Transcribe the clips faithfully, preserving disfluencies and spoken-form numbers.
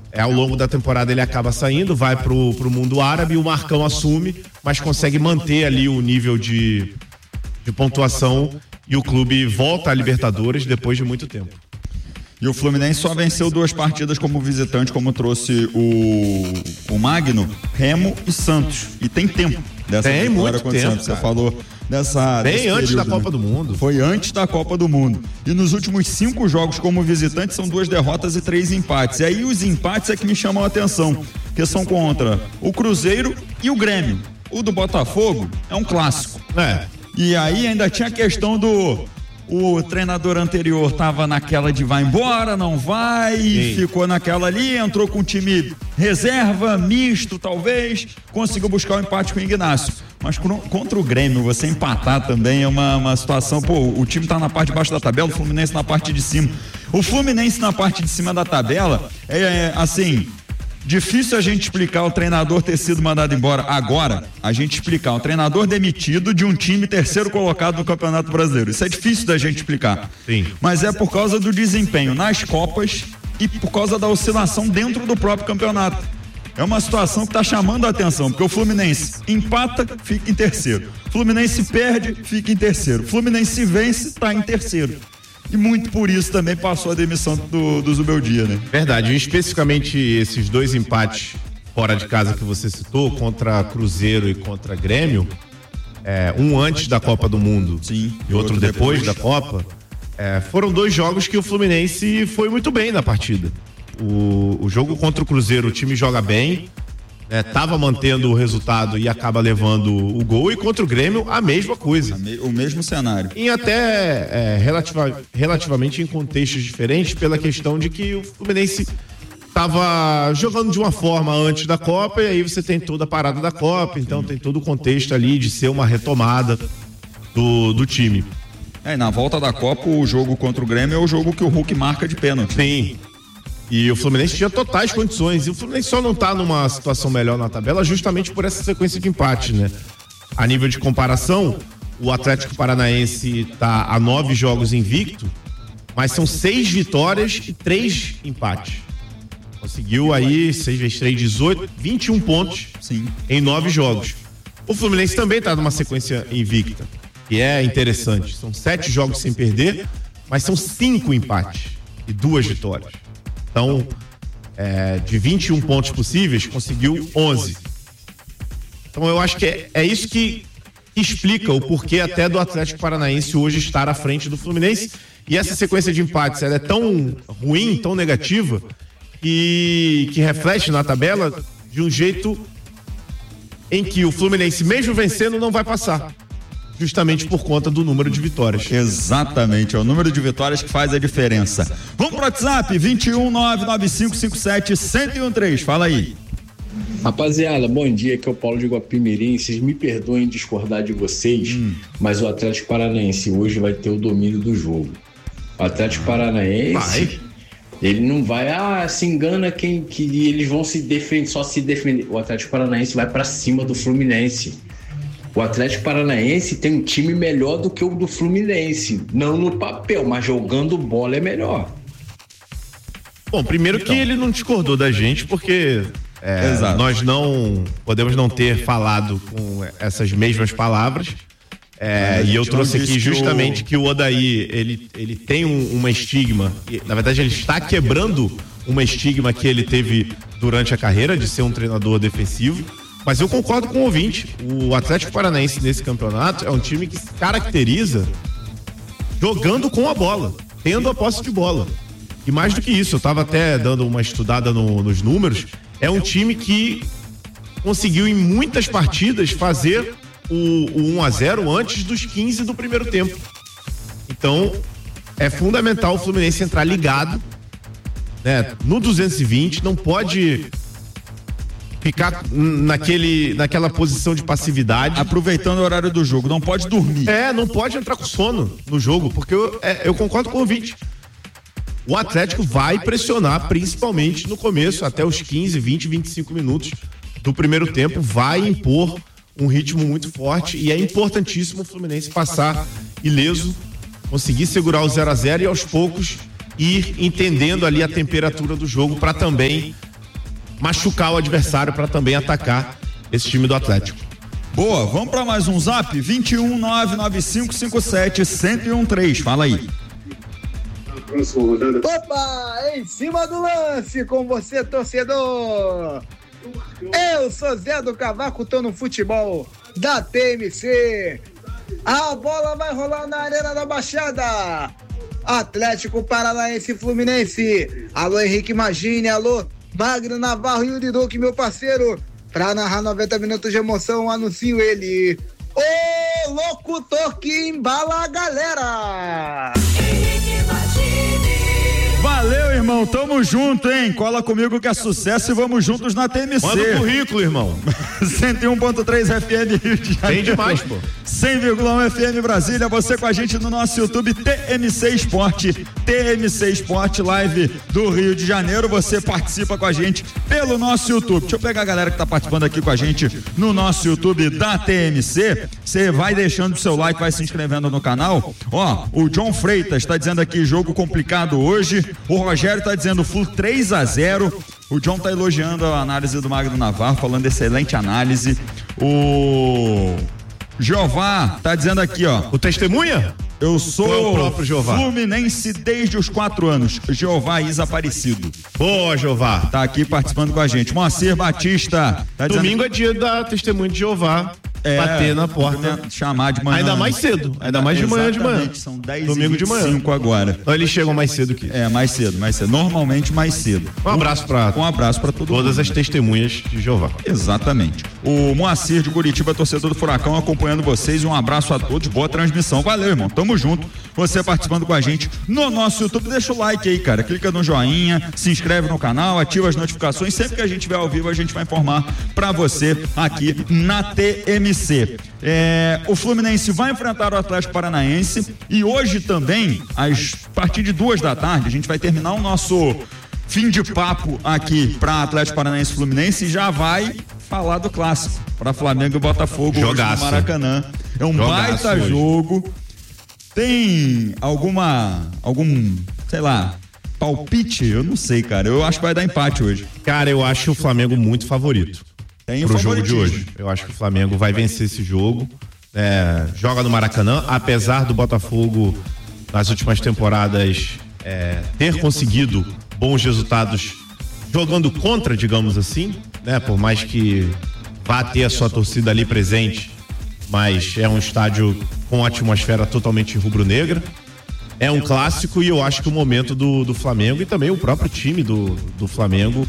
É, ao longo da temporada ele acaba saindo, vai pro, pro mundo árabe, o Marcão assume, mas consegue manter ali o nível de, de pontuação e o clube volta à Libertadores depois de muito tempo. E o Fluminense só venceu duas partidas como visitante, como trouxe o, o Magno, Remo e Santos. E tem tempo dessa tem vitória muito tempo, Santos. Você falou dessa... Bem antes período, da Copa né? do Mundo. Foi antes da Copa do Mundo. E nos últimos cinco jogos como visitante são duas derrotas e três empates. E aí os empates é que me chamam a atenção, que são contra o Cruzeiro e o Grêmio. O do Botafogo é um clássico. É. E aí ainda tinha a questão do... O treinador anterior tava naquela de vai embora, não vai, Sim. ficou naquela ali, entrou com o time reserva, misto talvez, conseguiu buscar o empate com o Ignacio. Mas contra o Grêmio, você empatar também é uma, uma situação, pô, o time tá na parte de baixo da tabela, o Fluminense na parte de cima. O Fluminense na parte de cima da tabela é, é assim... Difícil a gente explicar o treinador ter sido mandado embora agora, a gente explicar um treinador demitido de um time terceiro colocado no Campeonato Brasileiro. Isso é difícil da gente explicar. Sim. Mas é por causa do desempenho nas Copas e por causa da oscilação dentro do próprio campeonato. É uma situação que está chamando a atenção, porque o Fluminense empata, fica em terceiro. Fluminense perde, fica em terceiro. Fluminense vence, está em terceiro. E muito por isso também passou a demissão do, do Zubeldia, né? Verdade, especificamente esses dois empates fora de casa que você citou, contra Cruzeiro e contra Grêmio, é, um antes da Copa do Mundo Sim, e outro, outro depois, depois da Copa, é, foram dois jogos que o Fluminense foi muito bem na partida. O, o jogo contra o Cruzeiro, o time joga bem, É, tava mantendo o resultado e acaba levando o gol, e contra o Grêmio a mesma coisa. O mesmo cenário. Em até é, relativa, relativamente em contextos diferentes, pela questão de que o Fluminense tava jogando de uma forma antes da Copa, e aí você tem toda a parada da Copa, então tem todo o contexto ali de ser uma retomada do, do time. É, e na volta da Copa, o jogo contra o Grêmio é o jogo que o Hulk marca de pênalti. Sim. E o Fluminense tinha totais condições. E o Fluminense só não tá numa situação melhor na tabela justamente por essa sequência de empate, né? A nível de comparação, o Atlético Paranaense tá a nove jogos invicto, mas são seis vitórias e três empates. Conseguiu aí, seis vezes três, dezoito, vinte e um pontos Sim. em nove jogos. O Fluminense também tá numa sequência invicta, que é interessante. São sete jogos sem perder, mas são cinco empates e duas vitórias. Então, é, de vinte e um pontos possíveis, conseguiu onze. Então eu acho que é, é isso que, que explica o porquê até do Atlético Paranaense hoje estar à frente do Fluminense. E essa sequência de empates, ela é tão ruim, tão negativa, que, que reflete na tabela de um jeito em que o Fluminense, mesmo vencendo, não vai passar. Justamente por conta do número de vitórias. Exatamente, é o número de vitórias que faz a diferença. Vamos pro WhatsApp, vinte e um, nove nove cinco cinco sete, zero um um três, fala aí. Rapaziada, bom dia, aqui é o Paulo de Guapimirim. Vocês me perdoem discordar de vocês, hum. mas o Atlético Paranaense hoje vai ter o domínio do jogo. O Atlético Paranaense, vai. Ele não vai, ah, se engana quem que eles vão se defender, só se defender. O Atlético Paranaense vai pra cima do Fluminense. O Atlético Paranaense tem um time melhor do que o do Fluminense. Não no papel, mas jogando bola é melhor. Bom, primeiro então. que ele não discordou da gente, porque é, nós não podemos não ter falado com essas mesmas palavras. É, e eu trouxe aqui justamente que o, que o Odair, ele, ele tem um, uma estigma, e, na verdade ele está quebrando uma estigma que ele teve durante a carreira de ser um treinador defensivo. Mas eu concordo com o ouvinte. O Atlético Paranaense nesse campeonato é um time que se caracteriza jogando com a bola, tendo a posse de bola. E mais do que isso, eu estava até dando uma estudada no, nos números, é um time que conseguiu em muitas partidas fazer o, o um a zero antes dos quinze do primeiro tempo. Então, é fundamental o Fluminense entrar ligado, né, no duzentos e vinte, não pode ficar naquele, naquela posição de passividade. Aproveitando o horário do jogo, não pode dormir. É, não pode entrar com sono no jogo, porque eu, é, eu concordo com o ouvinte. O Atlético vai pressionar, principalmente no começo, até os quinze, vinte, vinte e cinco minutos do primeiro tempo, vai impor um ritmo muito forte, e é importantíssimo o Fluminense passar ileso, conseguir segurar o zero a zero e aos poucos ir entendendo ali a temperatura do jogo para também machucar o adversário para também atacar esse time do Atlético. Boa, vamos para mais um zap, vinte e um, nove nove cinco cinco sete, zero um um três, fala aí. Opa, em cima do lance com você, torcedor. Eu sou Zé do Cavaco, tô no futebol da T M C. A bola vai rolar na Arena da Baixada. Atlético Paranaense Fluminense. Alô Henrique Magini, alô Magno Navarro e Uri Duque, meu parceiro. Pra narrar noventa minutos de emoção, anuncio ele, o locutor que embala a galera. Henrique Magini. Valeu, irmão, tamo junto, hein? Cola comigo que é sucesso e vamos juntos na T M C. Manda o currículo, irmão. cento e um ponto três F M Rio de Janeiro. Tem demais, pô. cem vírgula um F M Brasília, você com a gente no nosso YouTube T M C Esporte, T M C Esporte Live do Rio de Janeiro, você participa com a gente pelo nosso YouTube. Deixa eu pegar a galera que tá participando aqui com a gente no nosso YouTube da T M C, você vai deixando o seu like, vai se inscrevendo no canal. Ó, o John Freitas tá dizendo aqui, jogo complicado hoje, o Rogério tá dizendo Flu três a zero, o John tá elogiando a análise do Magno Navarro, falando excelente análise, o Jeová tá dizendo aqui, ó. O testemunha? Eu sou o próprio Jeová. Fluminense desde os quatro anos. Jeová Isa Aparecido. Boa, Jeová. Tá aqui participando com a gente. Moacir Batista. Tá Domingo dizendo... é dia da testemunha de Jeová. É, bater na porta. Chamar de manhã. Ainda mais cedo. Ainda mais de manhã de manhã. São dez Domingo de manhã. cinco agora. Então eles chegam mais cedo que isso. É, mais cedo, mais cedo. Normalmente mais cedo. Um abraço pra, um abraço pra todo todas mundo. as testemunhas de Jeová. Exatamente. O Moacir de Curitiba, torcedor do Furacão, acompanhando vocês. Um abraço a todos. Boa transmissão. Valeu, irmão. Tamo junto. Você participando com a gente no nosso YouTube. Deixa o like aí, cara. Clica no joinha, se inscreve no canal, ativa as notificações. Sempre que a gente estiver ao vivo, a gente vai informar pra você aqui na T M C. É, o Fluminense vai enfrentar o Atlético Paranaense e hoje também, às, a partir de duas da tarde, a gente vai terminar o nosso fim de papo aqui para Atlético Paranaense e Fluminense e já vai falar do clássico para Flamengo e Botafogo hoje no Maracanã. É um Jogaço baita hoje. Jogo. Tem alguma, algum, sei lá, palpite? Eu não sei, cara. Eu acho que vai dar empate hoje. Cara, eu acho o Flamengo muito favorito. Tem pro jogo de hoje. Eu acho que o Flamengo vai vencer esse jogo. É, joga no Maracanã, apesar do Botafogo nas últimas temporadas é, ter conseguido bons resultados jogando contra, digamos assim, né? Por mais que vá ter a sua torcida ali presente, mas é um estádio com atmosfera totalmente rubro-negra. É um clássico e eu acho que o momento do, do Flamengo e também o próprio time do, do Flamengo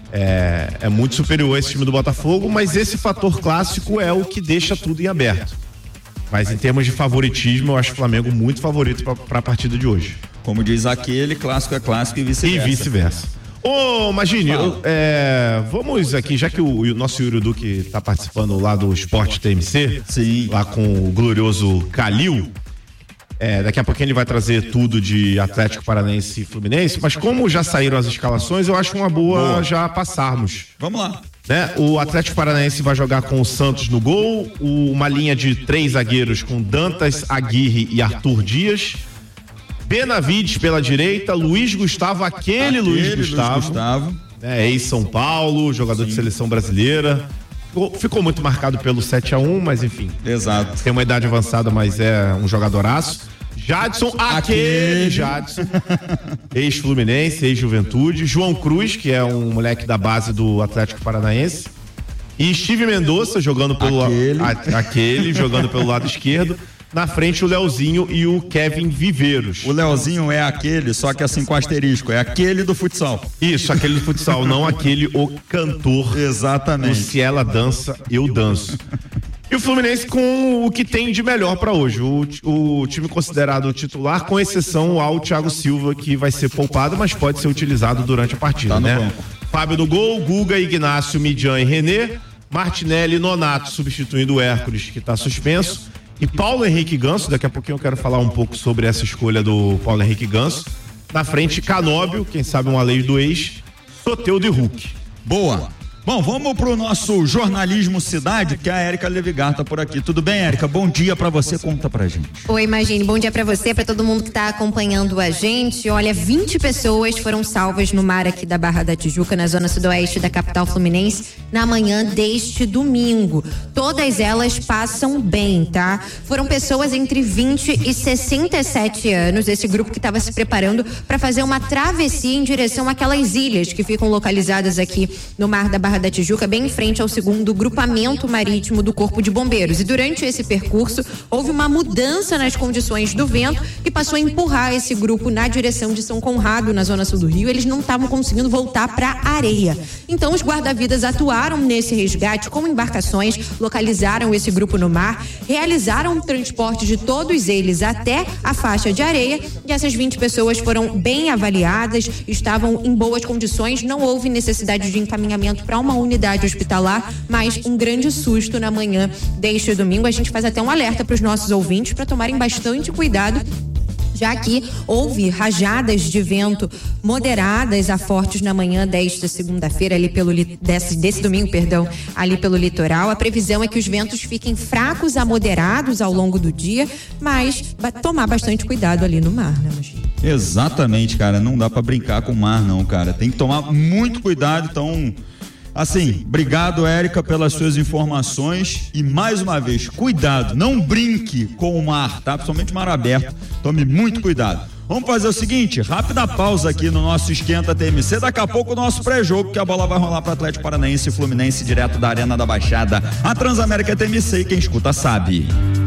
É, é muito superior a esse time do Botafogo, mas esse fator clássico é o que deixa tudo em aberto. Mas em termos de favoritismo, eu acho o Flamengo muito favorito para a partida de hoje. Como diz aquele, clássico é clássico e vice-versa. E vice-versa. Ô, Magini, é, vamos aqui, já que o, o nosso Yuri Duque está participando lá do Esporte T M C, sim, lá com o glorioso Calil. É, daqui a pouquinho ele vai trazer tudo de Atlético Paranaense e Fluminense, mas como já saíram as escalações, eu acho uma boa, boa. já passarmos. Vamos lá. Né? O Atlético Paranaense vai jogar com o Santos no gol, o, uma linha de três zagueiros com Dantas, Aguirre e Arthur Dias, Benavides pela direita, Luiz Gustavo, aquele, aquele Luiz Gustavo, Luiz Gustavo. Né? Ex-São Paulo, jogador Sim. de seleção brasileira. Ficou, ficou muito marcado pelo sete a um, mas enfim. Exato. Tem uma idade avançada, mas é um jogadoraço. Jadson, aquele Jadson, ex-Fluminense, ex-Juventude. João Cruz, que é um moleque da base do Atlético Paranaense. E Steve Mendonça, jogando pelo aquele, a, aquele jogando pelo lado esquerdo. Na frente o Leozinho e o Kevin Viveiros. O Leozinho é aquele, só que assim com asterisco, é aquele do futsal. Isso, aquele do futsal, não aquele o cantor. Exatamente. Se ela dança, eu danço. E o Fluminense com o que tem de melhor para hoje. O, o time considerado titular, com exceção ao Thiago Silva, que vai ser poupado, mas pode ser utilizado durante a partida, tá no né? banco. Fábio do gol, Guga, Ignácio, Midian e René. Martinelli e Nonato substituindo o Hércules, que está suspenso. E Paulo Henrique Ganso, daqui a pouquinho eu quero falar um pouco sobre essa escolha do Paulo Henrique Ganso. Na frente, Canóbio, quem sabe uma lei do ex, Soteldo e Hulk. Boa. Bom, vamos pro nosso jornalismo cidade, que a Érica Levigar tá por aqui. Tudo bem, Érica? Bom dia pra você, conta pra gente. Oi, Imagine, bom dia pra você, pra todo mundo que tá acompanhando a gente. Olha, vinte pessoas foram salvas no mar aqui da Barra da Tijuca, na zona sudoeste da capital fluminense, na manhã deste domingo. Todas elas passam bem, tá? Foram pessoas entre vinte e sessenta e sete anos, esse grupo que estava se preparando para fazer uma travessia em direção àquelas ilhas que ficam localizadas aqui no mar da Barra da Tijuca, bem em frente ao segundo grupamento marítimo do Corpo de Bombeiros. E durante esse percurso, houve uma mudança nas condições do vento que passou a empurrar esse grupo na direção de São Conrado, na zona sul do Rio. Eles não estavam conseguindo voltar para a areia. Então, os guarda-vidas atuaram nesse resgate com embarcações, localizaram esse grupo no mar, realizaram o transporte de todos eles até a faixa de areia, e essas vinte pessoas foram bem avaliadas, estavam em boas condições, não houve necessidade de encaminhamento para uma unidade hospitalar, mas um grande susto na manhã deste domingo. A gente faz até um alerta para os nossos ouvintes para tomarem bastante cuidado, já que houve rajadas de vento moderadas a fortes na manhã desta segunda-feira, ali pelo desse, desse domingo, perdão, ali pelo litoral. A previsão é que os ventos fiquem fracos a moderados ao longo do dia, mas tomar bastante cuidado ali no mar, né, Mogi? Exatamente, cara, não dá pra brincar com o mar não, cara, tem que tomar muito cuidado. Então, assim, obrigado, Érica, pelas suas informações, e mais uma vez, cuidado, não brinque com o mar, tá? Principalmente mar aberto, tome muito cuidado. Vamos fazer o seguinte, rápida pausa aqui no nosso Esquenta T M C, daqui a pouco o nosso pré-jogo, que a bola vai rolar para Atlético Paranaense e Fluminense, direto da Arena da Baixada. A Transamérica T M C, e quem escuta sabe.